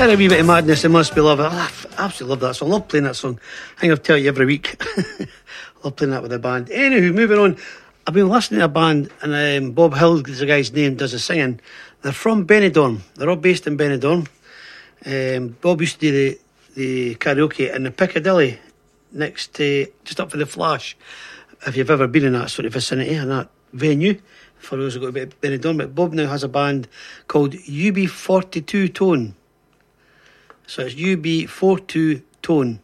Had a wee bit of madness, it must be love. I absolutely love that song. I love playing that song. I think I'll tell you every week. I love playing that with a band. Anywho, moving on. I've been listening to a band, and Bob Hill is the guy's name, does the singing. They're from Benidorm. They're all based in Benidorm. Bob used to do the karaoke in the Piccadilly, next to, just up for the Flash. If you've ever been in that sort of vicinity and that venue, for those who go to Benidorm. But Bob now has a band called UB42 Tone. So it's UB42 Tone.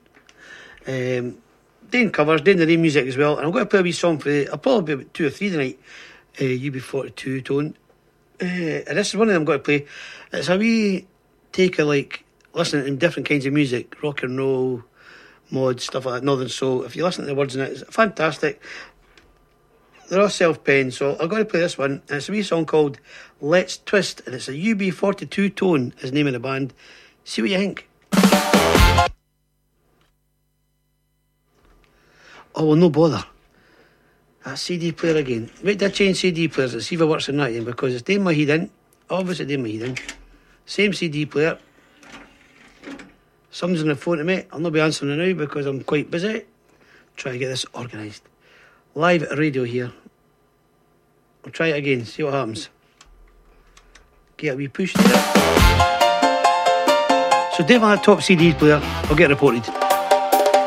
Doing covers, doing their own music as well. And I'm going to play a wee song for I'll probably be about 2 or 3 tonight. UB42 Tone. And this is one of them I'm going to play. It's a wee take of like listening to different kinds of music, rock and roll, mod, stuff like that, Northern Soul. If you listen to the words in it, it's fantastic. They're all self-penned, so I'm going to play this one. And it's a wee song called Let's Twist, and it's a UB42 Tone is the name of the band. See what you think. Oh, well, no bother. That CD player again. Wait till I change CD players and see if it works on that again, because it's doing my head in. Obviously doing my head in. Same CD player. Someone's on the phone to me. I'll not be answering it now because I'm quite busy. Try to get this organised. Live at radio here. I'll try it again, see what happens. Get a wee push there. So Dave on that top CD player, I'll get reported.